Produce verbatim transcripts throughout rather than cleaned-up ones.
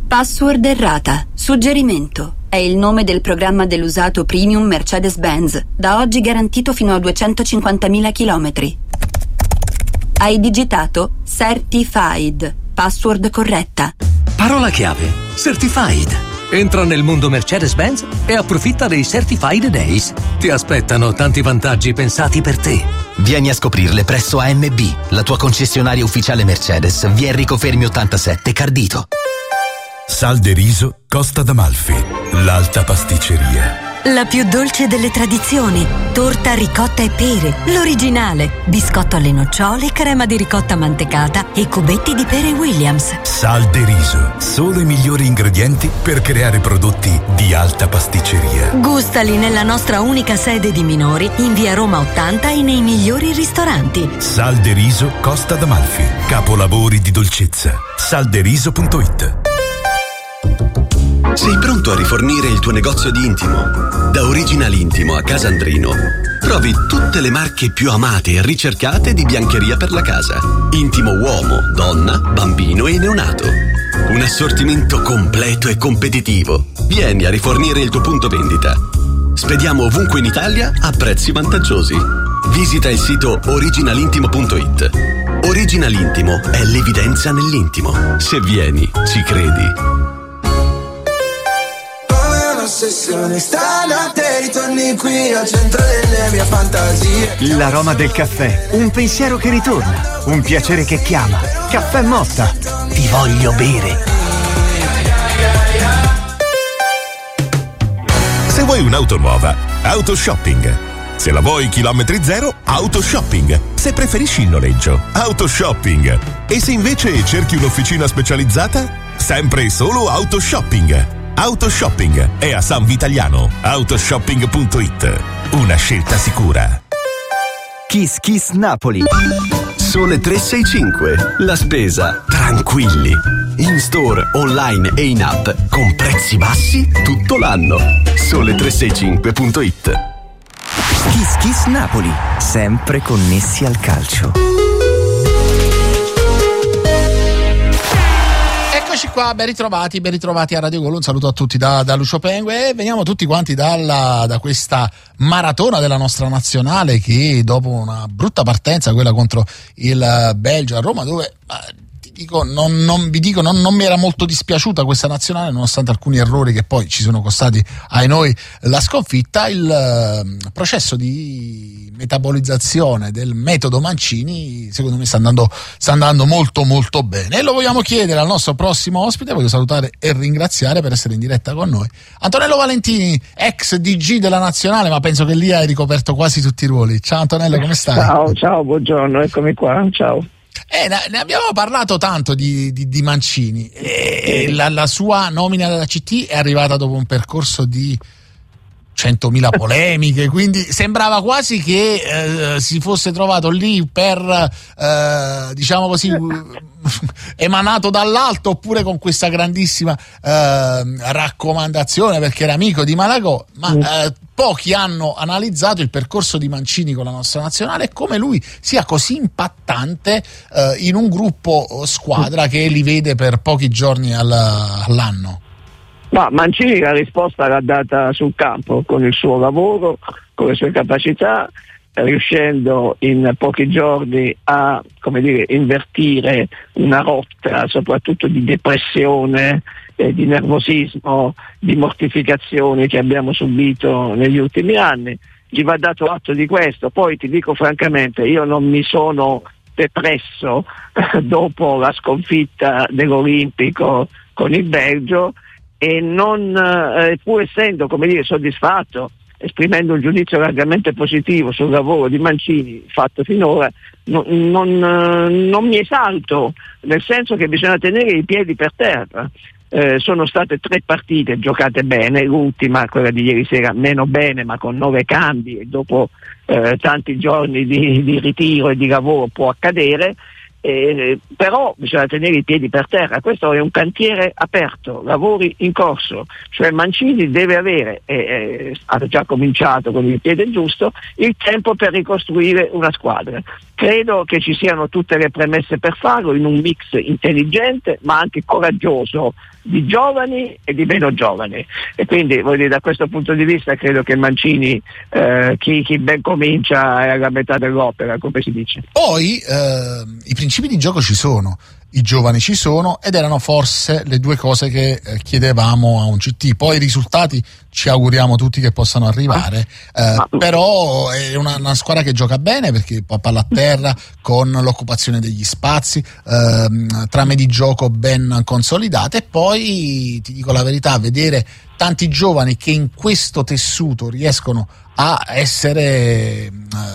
Password errata. Suggerimento. È il nome del programma dell'usato premium Mercedes-Benz, da oggi garantito fino a duecentocinquantamila chilometri. Hai digitato Certified. Password corretta. Parola chiave: Certified. Entra nel mondo Mercedes-Benz e approfitta dei Certified Days. Ti aspettano tanti vantaggi pensati per te. Vieni a scoprirle presso A M B, la tua concessionaria ufficiale Mercedes, via Enrico Fermi ottantasette, Cardito. Sal de riso Costa d'Amalfi, l'alta pasticceria. La più dolce delle tradizioni, torta ricotta e pere, l'originale, biscotto alle nocciole, crema di ricotta mantecata e cubetti di pere Williams. Sal de riso, solo i migliori ingredienti per creare prodotti di alta pasticceria. Gustali nella nostra unica sede di Minori, in via Roma ottanta e nei migliori ristoranti. Sal de riso Costa d'Amalfi, capolavori di dolcezza. salderiso punto it. Sei pronto a rifornire il tuo negozio di intimo? Da Original Intimo a Casandrino trovi tutte le marche più amate e ricercate di biancheria per la casa. Intimo uomo, donna, bambino e neonato. Un assortimento completo e competitivo. Vieni a rifornire il tuo punto vendita. Spediamo ovunque in Italia a prezzi vantaggiosi. Visita il sito original intimo punto it. Original Intimo è l'evidenza nell'intimo. Se vieni, ci credi. Ossessione, stanotte ritorni qui al centro delle mie fantasie. L'aroma del caffè, un pensiero che ritorna, un piacere che chiama. Caffè Motta, ti voglio bere. Se vuoi un'auto nuova, Autoshopping. Se la vuoi chilometri zero, Autoshopping. Se preferisci il noleggio, Autoshopping. E se invece cerchi un'officina specializzata, sempre e solo Autoshopping. Autoshopping è a San Vitaliano. Autoshopping punto it. Una scelta sicura. Kiss Kiss Napoli. Sole tre sei cinque. La spesa tranquilli. In store, online e in app con prezzi bassi tutto l'anno. Sole tre sei cinque punto it. Kiss Kiss Napoli. Sempre connessi al calcio. Eccoci qua, ben ritrovati, ben ritrovati a Radio Gol. Un saluto a tutti da, da Lucio Pengue e veniamo tutti quanti dalla, da questa maratona della nostra nazionale che dopo una brutta partenza, quella contro il Belgio a Roma, dove eh, ti dico, non, non vi dico, non, non mi era molto dispiaciuta questa nazionale nonostante alcuni errori che poi ci sono costati ai noi la sconfitta. Il eh, processo di metabolizzazione del metodo Mancini secondo me sta andando, sta andando molto molto bene e lo vogliamo chiedere al nostro prossimo ospite. Voglio salutare e ringraziare per essere in diretta con noi Antonello Valentini, ex D G della nazionale, ma penso che lì hai ricoperto quasi tutti i ruoli. Ciao Antonello, come stai? Ciao, ciao, buongiorno, eccomi qua, ciao. Eh, ne abbiamo parlato tanto di, di, di Mancini e la, la sua nomina dalla C T è arrivata dopo un percorso di centomila polemiche, quindi sembrava quasi che eh, si fosse trovato lì per eh, diciamo così emanato dall'alto, oppure con questa grandissima eh, raccomandazione perché era amico di Malagò, ma eh, pochi hanno analizzato il percorso di Mancini con la nostra nazionale e come lui sia così impattante eh, in un gruppo squadra che li vede per pochi giorni al, all'anno. Ma Mancini la risposta l'ha data sul campo, con il suo lavoro, con le sue capacità, riuscendo in pochi giorni a, come dire, invertire una rotta soprattutto di depressione, eh, di nervosismo, di mortificazioni che abbiamo subito negli ultimi anni. Gli va dato atto di questo. Poi ti dico francamente, io non mi sono depresso dopo la sconfitta dell'Olimpico con il Belgio, e non, eh, pur essendo, come dire, soddisfatto, esprimendo un giudizio largamente positivo sul lavoro di Mancini fatto finora, non, non, non mi esalto, nel senso che bisogna tenere i piedi per terra. Eh, sono state tre partite giocate bene, l'ultima, quella di ieri sera, meno bene, ma con nove cambi e dopo eh, tanti giorni di, di ritiro e di lavoro può accadere. Eh, però bisogna tenere i piedi per terra, questo è un cantiere aperto, lavori in corso, cioè Mancini deve avere, eh, eh, ha già cominciato con il piede giusto, il tempo per ricostruire una squadra. Credo che ci siano tutte le premesse per farlo in un mix intelligente ma anche coraggioso di giovani e di meno giovani, e quindi voglio dire, da questo punto di vista credo che Mancini eh, chi, chi ben comincia è alla metà dell'opera, come si dice. Poi eh, i principi di gioco ci sono, i giovani ci sono, ed erano forse le due cose che eh, chiedevamo a un C T. Poi i risultati ci auguriamo tutti che possano arrivare, eh, però è una, una squadra che gioca bene perché poi palla a terra, con l'occupazione degli spazi, ehm, trame di gioco ben consolidate, e poi ti dico la verità, vedere tanti giovani che in questo tessuto riescono a essere eh,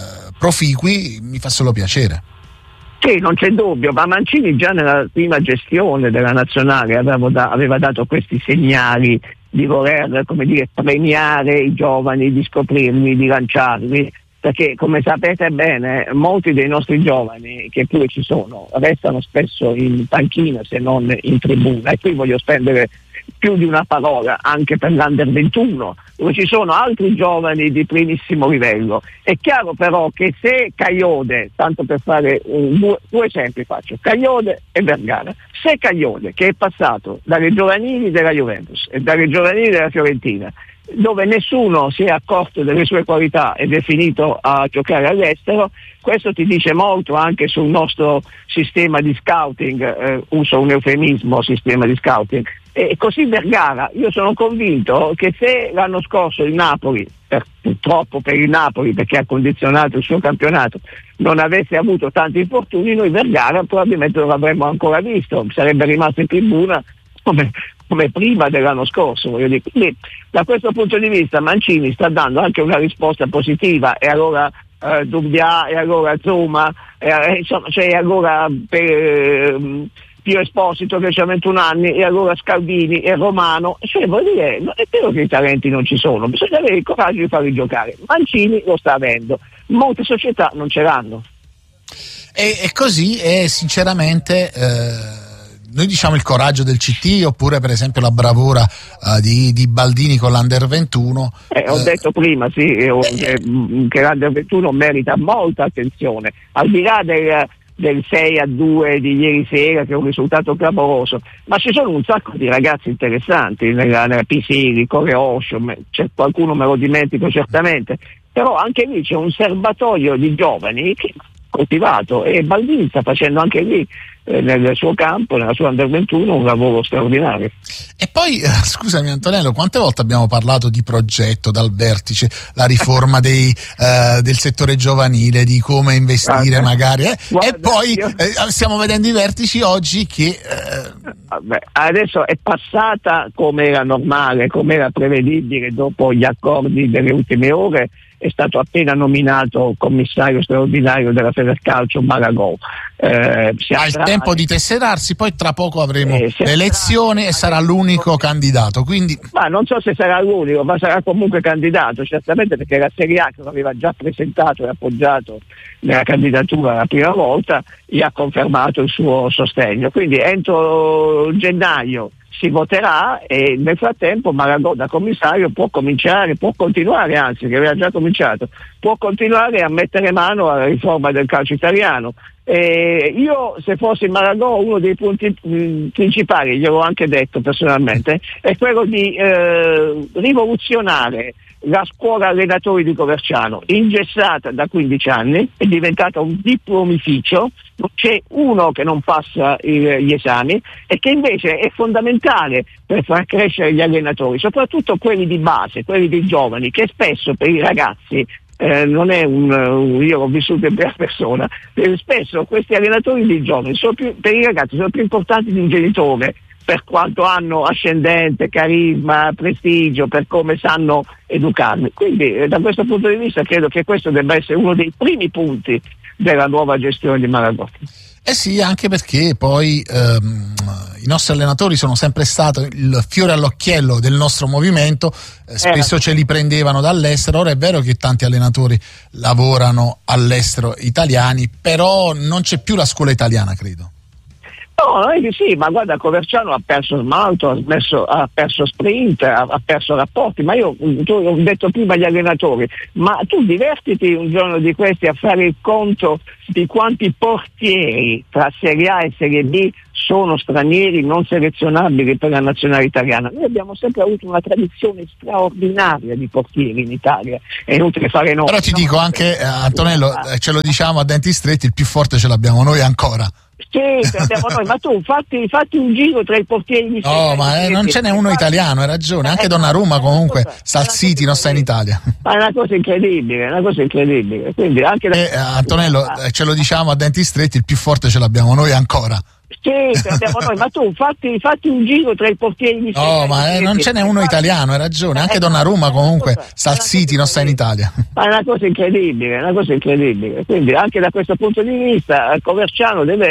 proficui mi fa solo piacere. Sì, non c'è dubbio, ma Mancini già nella prima gestione della nazionale aveva, da, aveva dato questi segnali di voler, come dire, premiare i giovani, di scoprirli, di lanciarli, perché come sapete bene molti dei nostri giovani, che pure ci sono, restano spesso in panchina se non in tribuna, e qui voglio spendere più di una parola anche per l'Under ventuno, dove ci sono altri giovani di primissimo livello. È chiaro però che se Cagliode, tanto per fare un, due, due esempi faccio, Cagliode e Vergara, se Cagliode, che è passato dalle giovanili della Juventus e dalle giovanili della Fiorentina, dove nessuno si è accorto delle sue qualità ed è finito a giocare all'estero, questo ti dice molto anche sul nostro sistema di scouting, eh, uso un eufemismo, sistema di scouting. E così Vergara, io sono convinto che se l'anno scorso il Napoli, per, purtroppo per il Napoli perché ha condizionato il suo campionato, non avesse avuto tanti infortuni, noi Vergara probabilmente non l'avremmo ancora visto, sarebbe rimasto in tribuna come, come prima dell'anno scorso, voglio dire. Quindi da questo punto di vista Mancini sta dando anche una risposta positiva, e allora eh, Dubbia, e allora Zuma, eh, insomma, cioè allora per eh, Pio Esposito che ha ventuno anni, e allora Scaldini e Romano, cioè vuol dire, è vero che i talenti non ci sono, bisogna avere il coraggio di farli giocare. Mancini lo sta avendo, molte società non ce l'hanno. E, e così è sinceramente eh... noi diciamo il coraggio del C T, oppure per esempio la bravura uh, di, di Baldini con l'Under ventuno. Eh, ho eh, detto prima sì, eh, eh, che l'Under ventuno merita molta attenzione, al di là del, del sei a due di ieri sera, che è un risultato clamoroso, ma ci sono un sacco di ragazzi interessanti nella, nella Pisiri, Coreoscio, c'è qualcuno, me lo dimentico certamente, però anche lì c'è un serbatoio di giovani che coltivato, e Baldini sta facendo anche lì eh, nel suo campo, nella sua Under ventuno, un lavoro straordinario. E poi eh, scusami Antonello, quante volte abbiamo parlato di progetto dal vertice, la riforma dei, eh, del settore giovanile, di come investire ah, magari eh? Guarda, e poi io... eh, stiamo vedendo i vertici oggi che eh... Vabbè, adesso è passata come era normale, come era prevedibile dopo gli accordi delle ultime ore. È stato appena nominato commissario straordinario della Federcalcio Maragò. Eh, ha il tempo di tesserarsi, poi tra poco avremo eh, le elezioni e sarà l'unico candidato. Quindi... Ma non so se sarà l'unico, ma sarà comunque candidato, certamente, perché la Serie A, che lo aveva già presentato e appoggiato nella candidatura la prima volta, gli ha confermato il suo sostegno. Quindi entro gennaio si voterà, e nel frattempo Maragò da commissario può cominciare, può continuare, anzi che aveva già cominciato, può continuare a mettere mano alla riforma del calcio italiano. Eh, io se fossi Maragò, uno dei punti mh, principali, gliel'ho anche detto personalmente, è quello di eh, rivoluzionare la scuola allenatori di Coverciano, ingessata da quindici anni, è diventata un diplomificio, non c'è uno che non passa il, gli esami, e che invece è fondamentale per far crescere gli allenatori, soprattutto quelli di base, quelli dei giovani, che spesso per i ragazzi Eh, non è un, un io l'ho vissuto in prima persona, eh, spesso questi allenatori di giovani sono più, per i ragazzi sono più importanti di un genitore, per quanto hanno ascendente, carisma, prestigio, per come sanno educarli. Quindi eh, da questo punto di vista credo che questo debba essere uno dei primi punti della nuova gestione di Maragò. Eh sì, anche perché poi ehm, i nostri allenatori sono sempre stati il fiore all'occhiello del nostro movimento, eh, spesso eh. ce li prendevano dall'estero. Ora è vero che tanti allenatori lavorano all'estero italiani, però non c'è più la scuola italiana, credo. No, eh, sì, ma guarda, Coverciano ha perso smalto, ha, smesso, ha perso sprint, ha, ha perso rapporti, ma io tu, ho detto prima agli allenatori, ma tu divertiti un giorno di questi a fare il conto di quanti portieri tra Serie A e Serie B sono stranieri non selezionabili per la nazionale italiana. Noi abbiamo sempre avuto una tradizione straordinaria di portieri in Italia, è inutile fare nomi. Però ti dico anche, eh, Antonello, eh, ce lo diciamo a denti stretti, il più forte ce l'abbiamo noi ancora. Sì, ce l'abbiamo noi, ma tu fatti, fatti un giro tra i portieri di No, ma eh, non ce n'è uno italiano, hai ragione, anche Donnarumma comunque sta al City, non sta in Italia. Ma è una cosa incredibile, è una cosa incredibile. Quindi anche da... eh, Antonello, eh, ce lo diciamo a denti stretti, il più forte ce l'abbiamo noi ancora. Sì, ce l'abbiamo noi, ma tu fatti, fatti un giro tra i portieri di No, ma eh, non ce n'è uno italiano, hai ragione, anche Donnarumma comunque sta al City, non sta in Italia. Ma è una cosa incredibile, è una cosa incredibile. Quindi anche da questo punto di vista Coverciano deve